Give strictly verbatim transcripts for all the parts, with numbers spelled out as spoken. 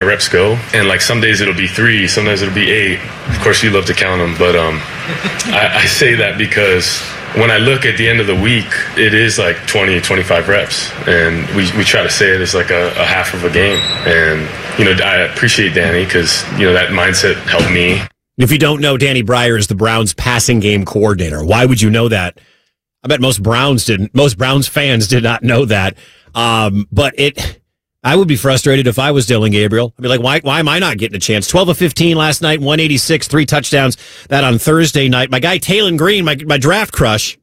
reps go. And like some days it'll be three, sometimes it'll be eight. Of course, you love to count them, but um, I, I say that because when I look at the end of the week, it is like twenty, twenty-five reps. And we, we try to say it as like a, a half of a game. And, you know, I appreciate Danny because, you know, that mindset helped me. If you don't know, Danny Breyer is the Browns passing game coordinator. Why would you know that? I bet most Browns didn't. Most Browns fans did not know that. Um, but it, I would be frustrated if I was Dillon Gabriel. I'd be like, why, why am I not getting a chance? twelve of fifteen last night, one eighty-six, three touchdowns. That on Thursday night. My guy, Taylon Green, my, my draft crush,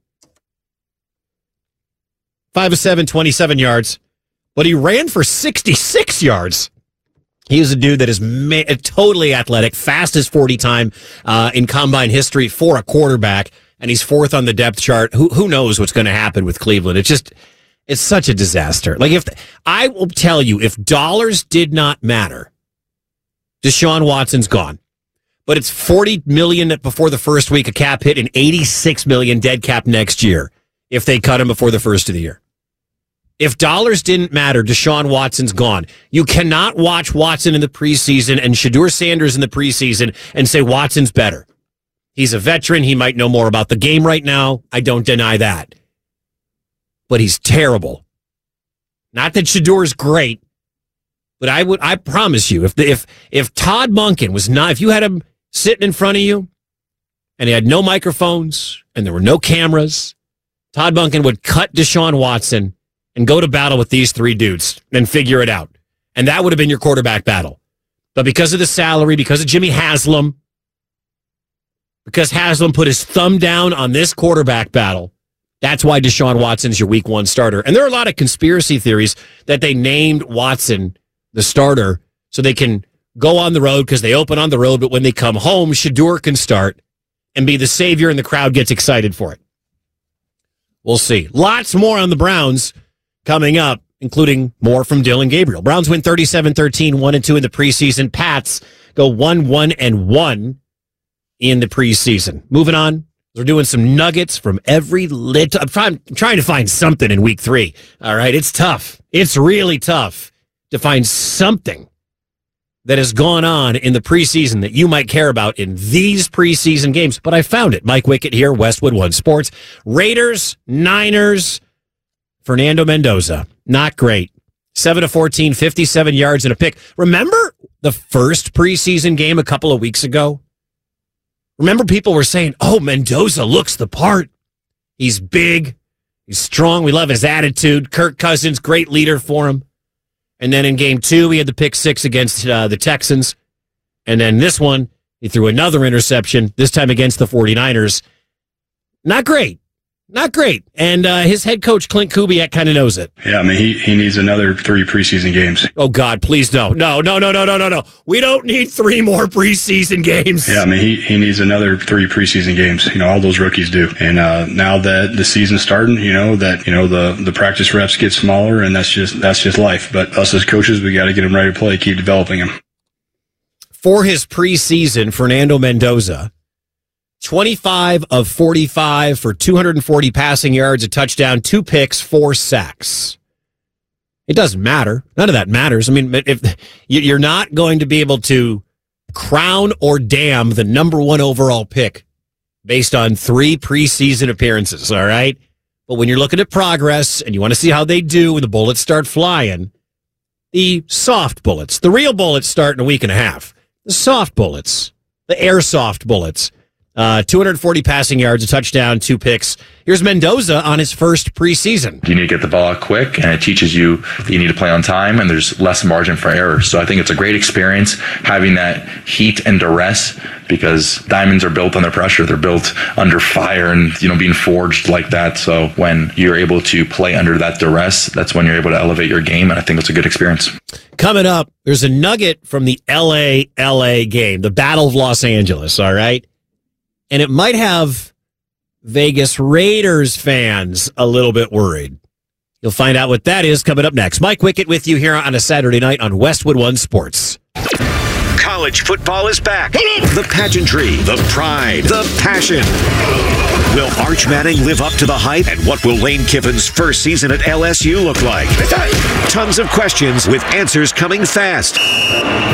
five of seven, twenty-seven yards. But he ran for sixty-six yards. He is a dude that is ma- totally athletic, fastest forty time uh, in combine history for a quarterback, and he's fourth on the depth chart. Who who knows what's going to happen with Cleveland? It's just, it's such a disaster. Like if I will tell you, if dollars did not matter, Deshaun Watson's gone, but it's forty million before the first week of cap hit and eighty-six million dead cap next year if they cut him before the first of the year. If dollars didn't matter, Deshaun Watson's gone. You cannot watch Watson in the preseason and Shedeur Sanders in the preseason and say Watson's better. He's a veteran. He might know more about the game right now. I don't deny that. But he's terrible. Not that Shedeur's great, but I would I promise you, if the, if if Todd Monken was not, if you had him sitting in front of you and he had no microphones and there were no cameras, Todd Monken would cut Deshaun Watson and go to battle with these three dudes and figure it out. And that would have been your quarterback battle. But because of the salary, because of Jimmy Haslam, because Haslam put his thumb down on this quarterback battle, that's why Deshaun Watson is your week one starter. And there are a lot of conspiracy theories that they named Watson the starter so they can go on the road because they open on the road, but when they come home, Shedeur can start and be the savior and the crowd gets excited for it. We'll see. Lots more on the Browns coming up, including more from Dillon Gabriel. Browns win thirty-seven thirteen, one and two in the preseason. Pats go one one and one in the preseason. Moving on, we're doing some nuggets from every lit. I'm trying, I'm trying to find something in week three. All right, it's tough. It's really tough to find something that has gone on in the preseason that you might care about in these preseason games. But I found it. Mike Wickett here, Westwood One Sports. Raiders, Niners. Fernando Mendoza, not great. seven of fourteen, fifty-seven yards and a pick. Remember the first preseason game a couple of weeks ago? Remember people were saying, oh, Mendoza looks the part. He's big. He's strong. We love his attitude. Kirk Cousins, great leader for him. And then in game two, he had the pick six against uh, the Texans. And then this one, he threw another interception, this time against the 49ers. Not great. Not great. And uh, his head coach, Clint Kubiak, kind of knows it. Yeah, I mean, he, he needs another three preseason games. Oh, God, please no. No, no, no, no, no, no, no. We don't need three more preseason games. Yeah, I mean, he, he needs another three preseason games. You know, all those rookies do. And uh, now that the season's starting, you know, that, you know, the, the practice reps get smaller, and that's just that's just life. But us as coaches, we got to get him ready to play, keep developing him. For his preseason, Fernando Mendoza, twenty-five of forty-five for two hundred forty passing yards, a touchdown, two picks, four sacks. It doesn't matter. None of that matters. I mean, if you're not going to be able to crown or damn the number one overall pick based on three preseason appearances, all right? But when you're looking at progress and you want to see how they do when the bullets start flying, the soft bullets, the real bullets start in a week and a half. The soft bullets, the airsoft bullets. Uh, two hundred forty passing yards, a touchdown, two picks. Here's Mendoza on his first preseason. You need to get the ball out quick, and it teaches you that you need to play on time, and there's less margin for error. So I think it's a great experience having that heat and duress, because diamonds are built under pressure. They're built under fire and, you know, being forged like that. So when you're able to play under that duress, that's when you're able to elevate your game, and I think it's a good experience. Coming up, there's a nugget from the L A L A game, the Battle of Los Angeles, all right? And it might have Vegas Raiders fans a little bit worried. You'll find out what that is coming up next. Mike Wickett with you here on a Saturday night on Westwood One Sports. College football is back. The pageantry, the pride, the passion. Will Arch Manning live up to the hype? And what will Lane Kiffin's first season at L S U look like? Tons of questions with answers coming fast.